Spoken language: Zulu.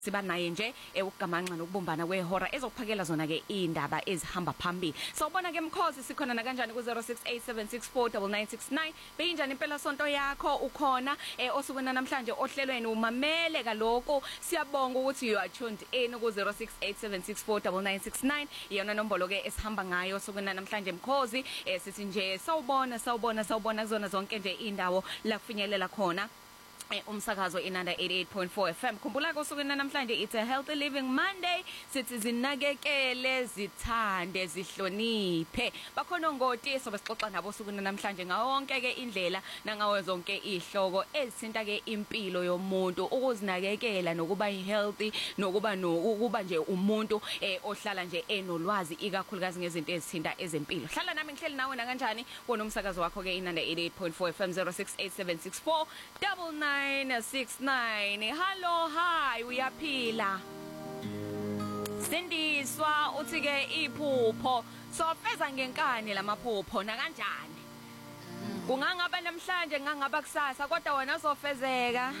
Siba naye nje ukugamanxa nokubumbana kwehora ezokuphakela zona ke indaba ezihamba phambili. Sawubona ke Mkhosi sikhona na kanjani ku 0687649969 beyinjani impela sonto yakho ukhona osukwena namhlanje ohlelweni umamele kaloko siyabonga ukuthi you are tuned in ku 0687649969 iyona nombolo ke esihamba ngayo osukwena namhlanje Mkhosi sithi nje sawubona kuzona zonke nje indawo la kufinyelela khona umsakazo inanda 88.4 FM. Khumbula kosukwena namhlanje it's a healthy living Monday. Sithi zinakekele, zithande, zihloniphe. Bakhona ngoti sobesixoxa nabo sukwena namhlanje ngawo wonke ke indlela nangawo zonke ihloko ezithinta ke impilo yomuntu, ukuzinakekela nokuba healthy nokuba nje umuntu ohlala nje enolwazi ikakhulukazi ngezinto ezithinta ezempilo. Hlala nami ngihleli nawe na kanjani wona umsakazo wakho ke inanda 88.4 FM 0687649969. Hello, hi, uyaphila. Sindiswa uthi ke iphupho sofeza ngenkani lamaphupho na kanjani? Kungangaba namhlanje ngangaba kusasa kodwa wena uzofezeka.